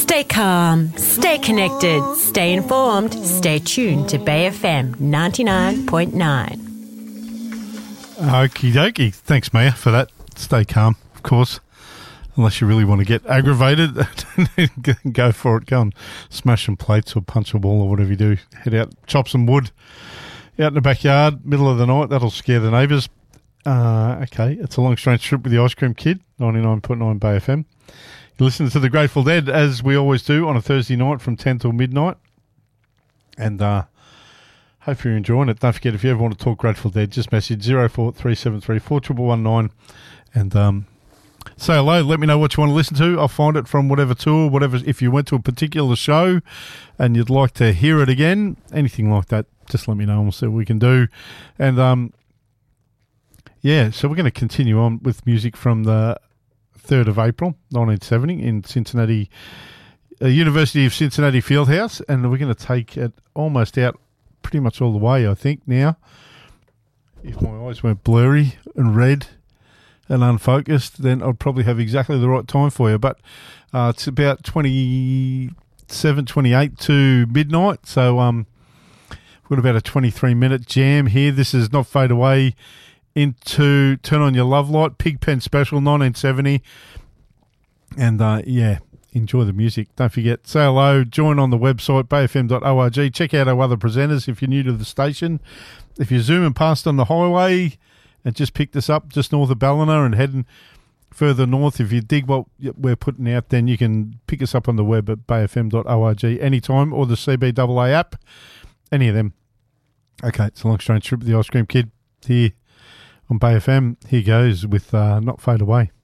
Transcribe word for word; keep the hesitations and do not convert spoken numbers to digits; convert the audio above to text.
Stay calm, stay connected, stay informed, stay tuned to Bay F M ninety-nine point nine. Okie dokie. Thanks, Maya, for that. Stay calm, of course. Unless you really want to get aggravated, go for it. Go and smash some plates or punch a wall or whatever you do. Head out, chop some wood out in the backyard, middle of the night. That'll scare the neighbours. Uh, okay, it's a long, strange trip with the Ice Cream Kid, ninety-nine point nine Bay F M. You listen to the Grateful Dead, as we always do, on a Thursday night from ten till midnight. And uh, hope you're enjoying it. Don't forget, if you ever want to talk Grateful Dead, just message zero four three seven three four one one nine and um, say hello. Let me know what you want to listen to. I'll find it from whatever tour, whatever. If you went to a particular show and you'd like to hear it again, anything like that, just let me know and we'll see what we can do. And um, yeah, so we're going to continue on with music from the third of April, nineteen seventy, in Cincinnati, uh, University of Cincinnati Fieldhouse, and we're going to take it almost out pretty much all the way, I think, now. If my eyes weren't blurry and red and unfocused, then I'd probably have exactly the right time for you. But uh, it's about twenty-seven, twenty-eight to midnight, so um, we've got about a twenty-three minute jam here. This is Not Fade Away into Turn On Your Love Light, Pigpen Special, nineteen seventy. And, uh, yeah, enjoy the music. Don't forget, say hello, join on the website, bay f m dot org. Check out our other presenters if you're new to the station. If you're zooming past on the highway and just picked us up just north of Ballina and heading further north, if you dig what we're putting out, then you can pick us up on the web at bay f m dot org anytime, or the C B A A app, any of them. Okay, it's a long, strange trip with the Ice Cream Kid here on Bay F M. Here goes with uh, Not Fade Away.